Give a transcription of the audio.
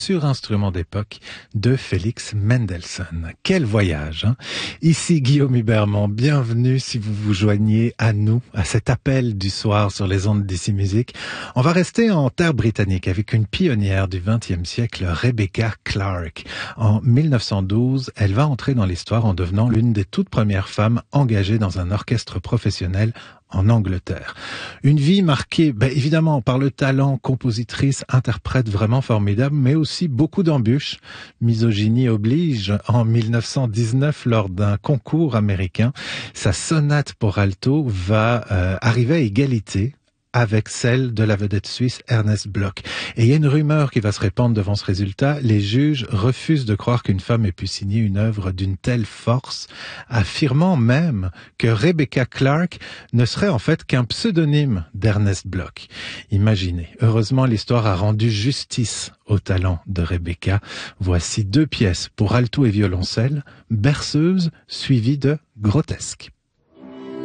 sur instrument d'époque de Félix Mendelssohn. Quel voyage, hein? Ici Guillaume Hubermont, bienvenue si vous vous joignez à nous, à cet appel du soir sur les ondes d'Ici Musique. On va rester en terre britannique avec une pionnière du XXe siècle, Rebecca Clark. En 1912, elle va entrer dans l'histoire en devenant l'une des toutes premières femmes engagées dans un orchestre professionnel en Angleterre. Une vie marquée, évidemment, par le talent, compositrice, interprète vraiment formidable, mais aussi beaucoup d'embûches. Misogynie oblige. En 1919, lors d'un concours américain, sa sonate pour alto va arriver à égalité avec celle de la vedette suisse Ernest Bloch. Et il y a une rumeur qui va se répandre devant ce résultat. Les juges refusent de croire qu'une femme ait pu signer une œuvre d'une telle force, affirmant même que Rebecca Clark ne serait en fait qu'un pseudonyme d'Ernest Bloch. Imaginez. Heureusement, l'histoire a rendu justice au talent de Rebecca. Voici 2 pièces pour alto et violoncelle, Berceuse suivie de Grotesque.